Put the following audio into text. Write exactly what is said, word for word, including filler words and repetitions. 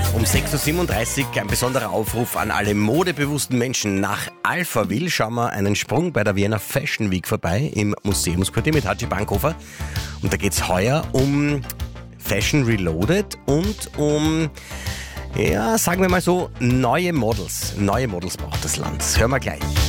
Um sechs Uhr siebenunddreißig ein besonderer Aufruf an alle modebewussten Menschen. Nach Alphaville schauen wir einen Sprung bei der Vienna Fashion Week vorbei im Museumsquartier mit Haji Bankhofer. Und da geht es heuer um Fashion Reloaded und um, ja, sagen wir mal so, neue Models. Neue Models braucht das Land. Hören wir gleich.